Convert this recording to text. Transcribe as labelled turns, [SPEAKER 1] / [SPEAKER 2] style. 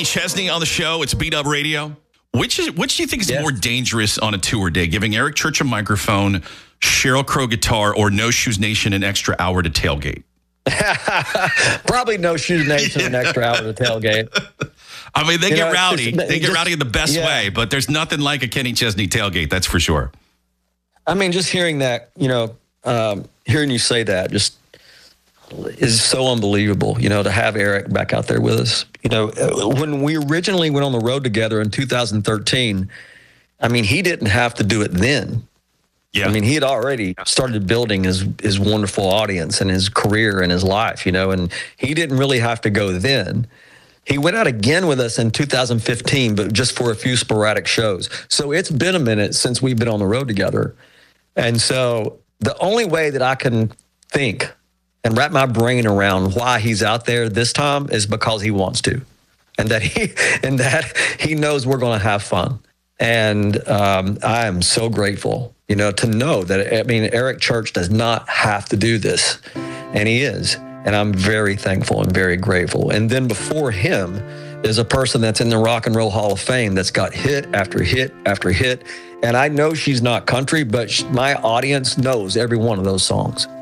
[SPEAKER 1] Kenny Chesney on the show. It's Beat Up Radio. Which do you think is more dangerous on a tour day? Giving Eric Church a microphone, Sheryl Crow guitar, or No Shoes Nation an extra hour to tailgate?
[SPEAKER 2] Probably No Shoes Nation an extra hour to tailgate.
[SPEAKER 1] I mean, they get rowdy. They get rowdy in the best way, but there's nothing like a Kenny Chesney tailgate, that's for sure.
[SPEAKER 2] I mean, just hearing that, hearing you say that just is so unbelievable, to have Eric back out there with us. When we originally went on the road together in 2013, I mean, he didn't have to do it then. Yeah. I mean, he had already started building his wonderful audience and his career and his life, and he didn't really have to go then. He went out again with us in 2015, but just for a few sporadic shows. So it's been a minute since we've been on the road together. And so the only way that I can think and wrap my brain around why he's out there this time is because he wants to, and that he knows we're going to have fun. And I am so grateful, to know that, Eric Church does not have to do this, and he is. And I'm very thankful and very grateful. And then before him is a person that's in the Rock and Roll Hall of Fame that's got hit after hit after hit. And I know she's not country, but my audience knows every one of those songs.